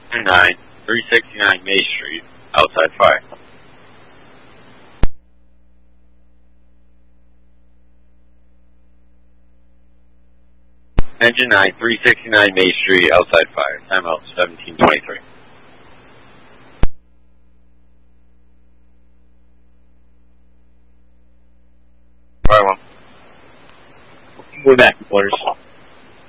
9, 369 May Street, outside fire. Engine 9, 369 May Street, outside fire. Timeout 1723. Fire 1. We're back, quarters.